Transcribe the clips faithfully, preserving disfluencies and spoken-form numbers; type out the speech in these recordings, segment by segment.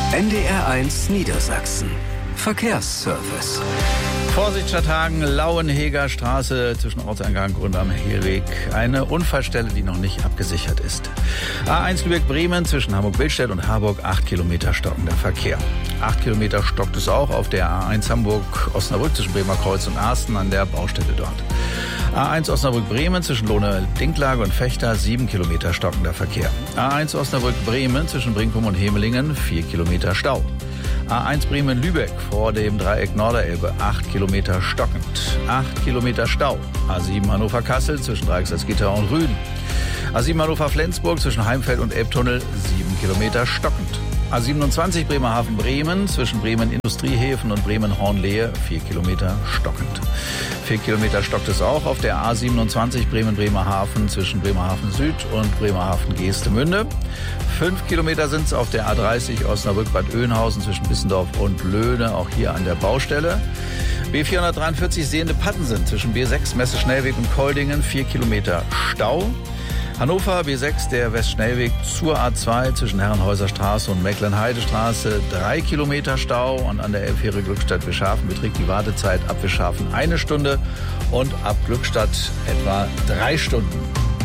N D R eins Niedersachsen. Verkehrsservice. Vorsicht statt Hagen, Lauenheger Straße zwischen Ortseingang und am Heerweg. Eine Unfallstelle, die noch nicht abgesichert ist. A eins Lübeck-Bremen zwischen Hamburg-Billstedt und Harburg, acht Kilometer stockender Verkehr. acht Kilometer stockt es auch auf der A eins Hamburg-Osnabrück zwischen Bremer Kreuz und Arsten an der Baustelle dort. A eins Osnabrück-Bremen zwischen Lohne-Dinklage und Fechter, sieben Kilometer stockender Verkehr. A eins Osnabrück-Bremen zwischen Brinkum und Hemelingen, vier Kilometer Stau. A eins Bremen-Lübeck vor dem Dreieck Norderelbe, acht Kilometer stockend. acht Kilometer Stau. A sieben Hannover-Kassel zwischen Dreiecksalzgitter und Rüden. A sieben Hannover-Flensburg zwischen Heimfeld und Elbtunnel, sieben Kilometer stockend. A siebenundzwanzig Bremerhaven-Bremen zwischen Bremen-Industriehäfen und Bremen-Hornlehe, vier Kilometer stockend. vier Kilometer stockt es auch auf der A siebenundzwanzig Bremen-Bremerhaven zwischen Bremerhaven Süd und Bremerhaven-Geestemünde. fünf Kilometer sind es auf der A dreißig Osnabrück-Bad Oeynhausen zwischen Bissendorf und Löhne, auch hier an der Baustelle. B vierhundertdreiundvierzig Sehende-Pattensen zwischen B sechs Messe-Schnellweg und Koldingen, vier Kilometer Stau. Hannover B sechs, der Westschnellweg zur A zwei zwischen Herrenhäuser Straße und Mecklenheidestraße, drei Kilometer Stau. Und an der Elbfähre Glückstadt-Wischhafen beträgt die Wartezeit ab Wischhafen eine Stunde und ab Glückstadt etwa drei Stunden.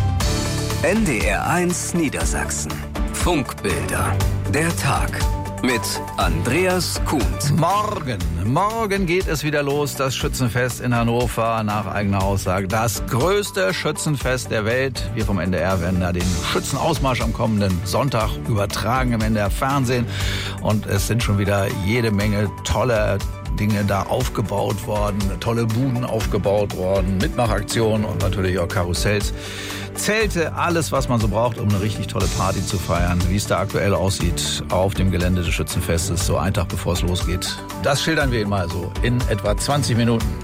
N D R eins Niedersachsen. Funkbilder. Der Tag. Mit Andreas Kuhns. Morgen, morgen geht es wieder los, das Schützenfest in Hannover, nach eigener Aussage das größte Schützenfest der Welt. Wir vom N D R werden da den Schützenausmarsch am kommenden Sonntag übertragen im N D R Fernsehen. Und es sind schon wieder jede Menge tolle Dinge da aufgebaut worden, tolle Buden aufgebaut worden, Mitmachaktionen und natürlich auch Karussells. Zelte, alles, was man so braucht, um eine richtig tolle Party zu feiern. Wie es da aktuell aussieht auf dem Gelände des Schützenfestes, so einen Tag bevor es losgeht. Das schildern wir Ihnen mal so in etwa zwanzig Minuten.